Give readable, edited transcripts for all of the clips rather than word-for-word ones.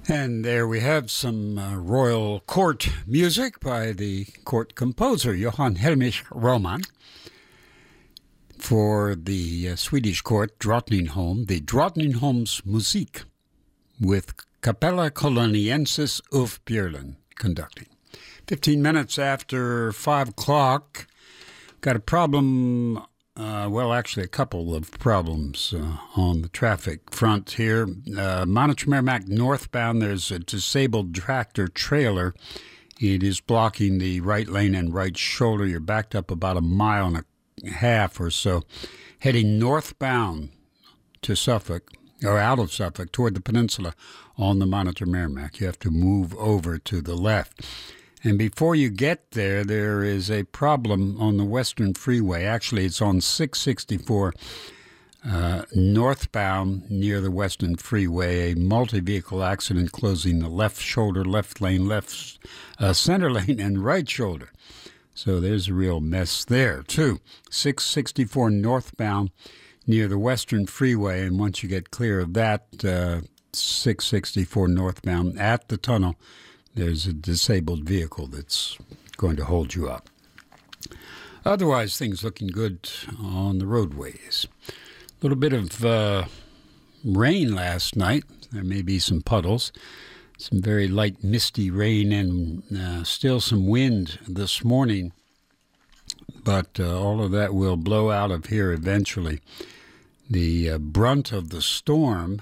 And there we have some royal court music by the court composer Johann Hellmich Roman for the Swedish court Drottningholm, the Drottningholms Musik, with Capella Coloniensis of Björlund conducting. 15 minutes after 5 o'clock, got a problem. Actually, a couple of problems on the traffic front here. Monitor Merrimack northbound, there's a disabled tractor trailer. It is blocking the right lane and right shoulder. You're backed up about a mile and a half or so, heading northbound to Suffolk, or out of Suffolk, toward the peninsula on the Monitor Merrimack. You have to move over to the left. And before you get there, there is a problem on the Western Freeway. Actually, it's on 664 northbound near the Western Freeway. A multi-vehicle accident closing the left shoulder, left lane, left center lane, and right shoulder. So there's a real mess there, too. 664 northbound near the Western Freeway. And once you get clear of that, 664 northbound at the tunnel, there's a disabled vehicle that's going to hold you up. Otherwise, things looking good on the roadways. A little bit of rain last night. There may be some puddles. Some very light, misty rain and still some wind this morning. But all of that will blow out of here eventually. The brunt of the storm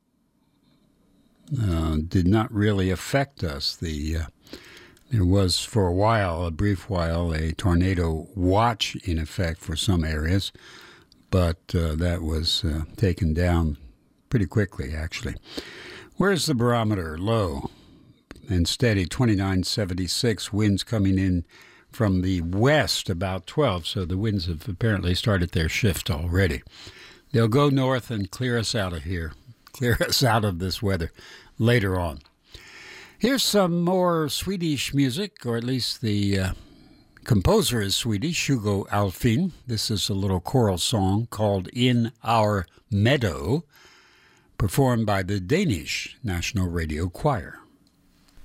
did not really affect us. There was for a brief while, a tornado watch in effect for some areas, but that was taken down pretty quickly, actually. Where's the barometer? Low and steady, 29.76. Winds coming in from the west, about 12, so the winds have apparently started their shift already. They'll go north and clear us out of here, clear us out of this weather later on. Here's some more Swedish music, or at least the composer is Swedish, Hugo Alfvén. This is a little choral song called In Our Meadow, performed by the Danish National Radio Choir.